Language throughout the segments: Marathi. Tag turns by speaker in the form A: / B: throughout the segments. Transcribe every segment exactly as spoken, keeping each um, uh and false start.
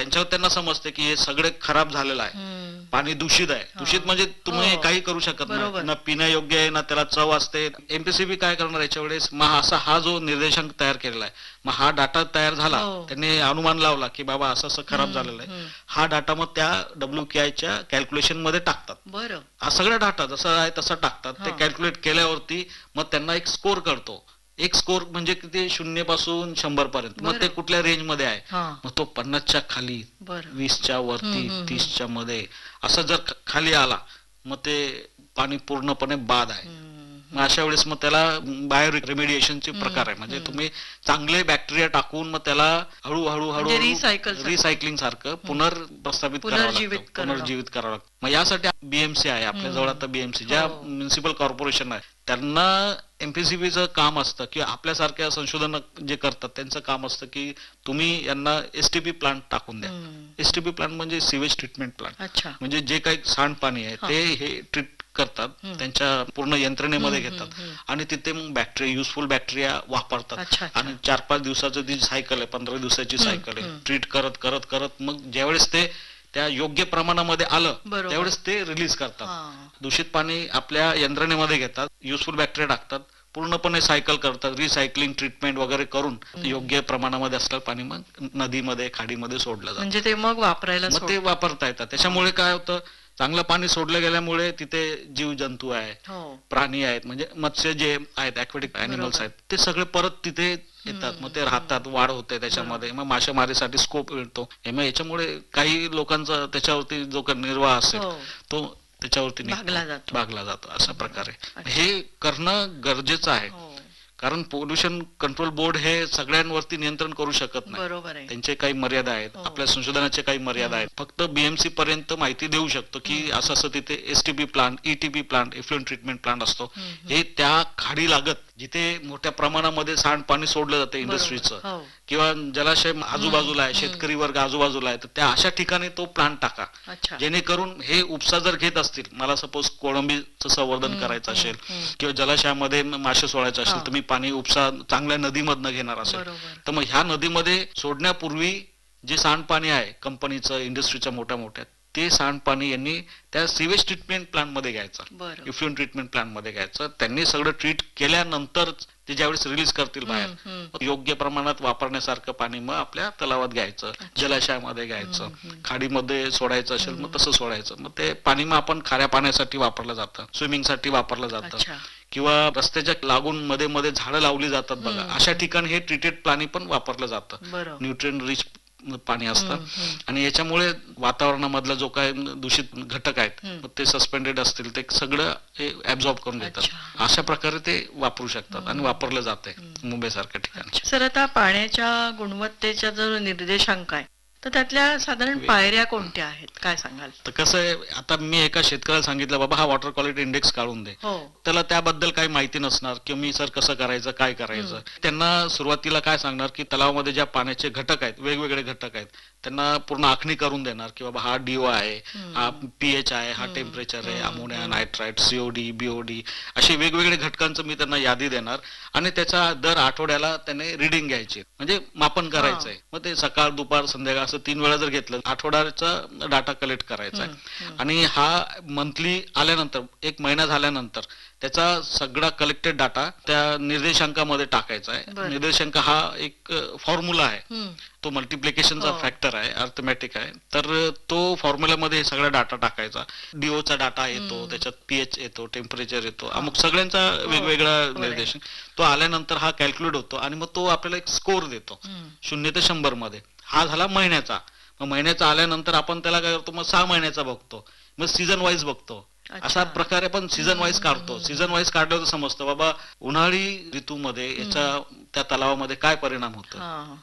A: त्यांच्यावर त्यांना समजते की हे सगळे खराब झालेलं आहे, पाणी दूषित आहे. दूषित म्हणजे तुम्ही काही करू शकत नाही, ना पिण्यायोग्य आहे ना त्याला चव असते. एमपीसीबी काय करणार याच्या वेळेस, मग असा हा जो निर्देशांक तयार केलेला आहे, मग हा डाटा तयार झाला, त्यांनी अनुमान लावला की बाबा असं असं खराब झालेलं आहे, हा डाटा मग त्या डब्ल्यू के आयच्या कॅल्क्युलेशन मध्ये टाकतात.
B: बरं,
A: हा सगळा डाटा जसा आहे तसा टाकतात. ते कॅल्क्युलेट केल्यावरती मग त्यांना एक स्कोर करतो. एक स्कोर म्हणजे किती, शून्य पासून शंभर पर्यंत, मग ते कुठल्या रेंज मध्ये आहे, मग तो पन्नासच्या खाली, वीसच्या वरती, तीसच्या मध्ये असं जर खाली आला मग ते पाणी पूर्णपणे बाद आहे. मग अशा वेळेस मग त्याला बायो रिमेडिएशनचे प्रकार आहे, म्हणजे तुम्ही चांगले बॅक्टेरिया टाकून मग त्याला हळूहळू हळू रिसायकलिंग सारखं पुनर्प्रस्थापित करावं लागतं, पुनर्जीवित करावं लागतं. मग यासाठी बीएमसी आहे आपल्या जवळ. आता बीएमसी ज्या म्युनिसिपल कॉर्पोरेशन आहे त्यांना एमपीसीबीचं काम असतं की आपल्यासारख्या संशोधन जे करतात त्यांचं काम असतं की तुम्ही यांना एसटीपी प्लांट टाकून द्या. एसटीपी प्लांट म्हणजे सिवेज ट्रीटमेंट प्लांट, म्हणजे जे काही सांडपाणी आहे ते हे ट्रीट करतात, त्यांच्या पूर्ण यंत्रणेमध्ये घेतात आणि तिथे मग बॅक्टेरिया, युजफुल बॅक्टेरिया वापरतात. आणि चार पाच दिवसाचं जी सायकल आहे, पंधरा दिवसाची सायकल आहे, ट्रीट करत करत करत मग ज्यावेळेस ते त्या योग्य प्रमाणामध्ये आलं त्यावेळेस ते रिलीज करतात. दूषित पाणी आपल्या यंत्रणेमध्ये घेतात, युजफुल बॅक्टेरिया टाकतात, पूर्णपणे सायकल करतात, रिसायकलिंग ट्रीटमेंट वगैरे करून योग्य प्रमाणामध्ये असलेलं पाणी मग नदीमध्ये, खाडीमध्ये सोडलं जातं.
B: म्हणजे ते मग वापरायला
A: मग ते वापरता येतात. त्याच्यामुळे काय होतं, चांगलं पाणी सोडलं गेल्यामुळे तिथे जीव जंतू आहेत, प्राणी आहेत, म्हणजे मत्स्य जे आहेत, ॲक्वेटिक ॲनिमल्स आहेत, ते सगळे परत तिथे येतात. मग ते राहतात, वाढ होते त्याच्यामध्ये, मग मासेमारीसाठी स्कोप मिळतो. मग याच्यामुळे काही लोकांचा त्याच्यावरती जो काही निर्वाह असेल तो त्याच्यावरती भागला जातो. अशा प्रकारे हे करणं गरजेचं आहे, कारण पोल्युशन कंट्रोल बोर्ड हे सगळ्यांवरती नियंत्रण करू शकत नाही, त्यांचे काही मर्यादा आहेत, आपल्या संशोधनाचे काही मर्यादा आहेत. फक्त बीएमसी पर्यंत माहिती देऊ शकतो की असं असं तिथे STP plant, ETP plant, effluent treatment plant असतो, हे त्या खाडी लागत जिथे मोठ्या प्रमाणामध्ये सांडपाणी सोडलं जातं इंडस्ट्रीचं किंवा जलाशय आजूबाजूला आहे, शेतकरी वर्ग आजूबाजूला आहे, तर त्या अशा ठिकाणी तो प्लांट टाका, जेणेकरून हे उपसा जर घेत असतील, मला सपोज कोळंबीचं संवर्धन करायचं असेल किंवा जलाशयामध्ये मासे सोडायचं असेल, तर मी पाणी उपसा चांगल्या नदीमधनं घेणार असेल, तर मग ह्या नदीमध्ये सोडण्यापूर्वी जे सांडपाणी आहे कंपनीचं, इंडस्ट्रीच्या मोठ्या मोठ्या, ते सांडपाणी यांनी त्या सिवेज ट्रीटमेंट प्लांट मध्ये घ्यायचं, इफ्लुएंट ट्रीटमेंट प्लांट मध्ये घ्यायचं. त्यांनी सगळं ट्रीट केल्यानंतर ते ज्यावेळेस रिलीज करतील बाहेर, योग्य प्रमाणात वापरण्यासारखं पाणी मग आपल्या तलावात घ्यायचं, जलाशयामध्ये घ्यायचं, खाडीमध्ये सोडायचं असेल मग तसं सोडायचं. मग ते पाणी मग आपण खाऱ्या पाण्यासाठी वापरलं जातं, स्विमिंग साठी वापरलं जातं, किंवा रस्त्याच्या लागून मध्ये मध्ये झाडं लावली जातात बघा, अशा ठिकाणी हे ट्रीटेड पाणी पण वापरलं जातं, न्यूट्रिएंट रिच पाणी असतं. आणि याच्यामुळे वातावरणामधला जो काय दूषित घटक आहेत ते सस्पेंडेड असतील ते सगळं ऍब्झॉर्ब करून घेतात. अशा प्रकारे ते वापरू शकतात आणि वापरलं जाते मुंबई सारख्या ठिकाणी.
B: सर, आता पाण्याच्या गुणवत्तेचा जो निर्देशांक आहे तर त्यातल्या साधारण पायऱ्या कोणत्या आहेत, काय सांगाल?
A: तर कसं आहे, आता मी एका शेतकऱ्याला सांगितलं बाबा हा वॉटर क्वालिटी इंडेक्स काढून दे, त्याला त्याबद्दल काही माहिती नसणार की मी सर कसं करायचं, काय करायचं. त्यांना सुरुवातीला काय सांगणार की तलावामध्ये ज्या पाण्याचे घटक आहेत, वेगवेगळे घटक आहेत, त्यांना पूर्ण आखणी करून देणार की बाबा हा डीओ आहे, हा पीएच आहे, हा टेम्परेचर आहे, अमोनिया, नायट्राइट, सीओडी, बीओडी, असे वेगवेगळे घटकांचं मी त्यांना यादी देणार आणि त्याचा दर आठवड्याला त्याने रिडिंग घ्यायची, म्हणजे मापन करायचंय. मग ते सकाळ, दुपार, संध्याकाळ असं तीन वेळा जर घेतलं, आठवड्याचा डाटा कलेक्ट करायचा आहे. आणि हा मंथली आल्यानंतर, एक महिना झाल्यानंतर त्याचा सगळा कलेक्टेड डाटा त्या निर्देशांकामध्ये टाकायचा आहे. निर्देशांक हा एक फॉर्म्युला आहे, तो मल्टिप्लिकेशनचा फॅक्टर आहे, अर्थमॅटिक आहे. तर तो फॉर्म्युलामध्ये सगळा डाटा टाकायचा. डीओचा डाटा येतो, त्याच्यात पीएच येतो, टेम्परेचर येतो, अमुक सगळ्यांचा वेगवेगळा निर्देश. तो आल्यानंतर हा कॅल्क्युलेट होतो आणि मग तो आपल्याला एक स्कोर देतो शून्य ते शंभर मध्ये. हा झाला महिन्याचा. मग महिन्याचा आल्यानंतर आपण त्याला काय करतो, मग सहा महिन्याचा बघतो, मग सीझन वाईज बघतो. अशा प्रकारे आपण सीझन वाईज काढतो. सीझन वाईज काढल्यावर समजतं बाबा उन्हाळी ऋतूमध्ये याचा त्या तलावामध्ये काय परिणाम होतो,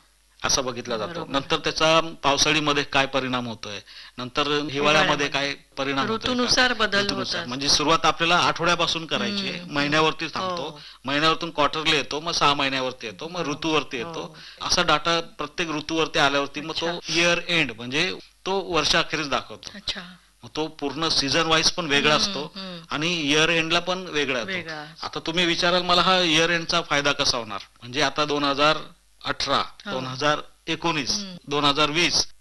A: असं बघितला जातो. नंतर त्याचा पावसाळीमध्ये काय परिणाम होतोय, नंतर हिवाळ्यामध्ये काय परिणाम होतोय,
B: ऋतूनुसार बदल होतात.
A: म्हणजे सुरुवात आपल्याला आठवड्यापासून करायची, महिन्यावरती थांबतो, महिन्यावरतून क्वार्टरली येतो, मग सहा महिन्यावरती येतो, मग ऋतूवरती येतो. असा डाटा प्रत्येक ऋतूवरती आल्यावरती मग तो इयर एंड म्हणजे तो वर्षाखेरीस दाखवतो. तो पूर्ण सीझन वाईज पण वेगळा असतो आणि इयर एंडला पण वेगळा येतो. आता तुम्ही विचाराल मला हा इयर एंडचा फायदा कसा होणार, म्हणजे आता दोन हजार अठरा दोन हजार एकोणीस दोन हजार वीस